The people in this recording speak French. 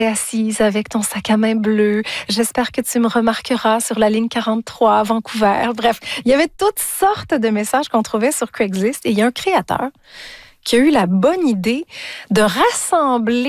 assise avec ton sac à main bleu. J'espère que tu me remarqueras sur la ligne 43 à Vancouver. Bref, il y avait toutes sortes de messages qu'on trouvait sur Craigslist et il y a un créateur qui a eu la bonne idée de rassembler